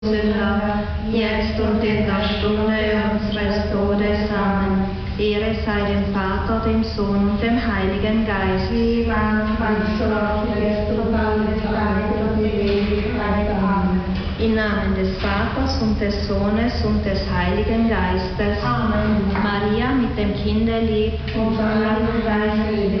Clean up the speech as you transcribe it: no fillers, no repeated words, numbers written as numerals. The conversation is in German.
Sünder, jetzt und in der Stunde unseres Todes. Amen. Ehre sei dem Vater, dem Sohn und dem Heiligen Geist. Wie war so auch jetzt und alle Tage und in Ewigkeit. Amen. Im Namen des Vaters und des Sohnes und des Heiligen Geistes. Amen. Maria mit dem Kinde lieb Und verlangen dein Friede.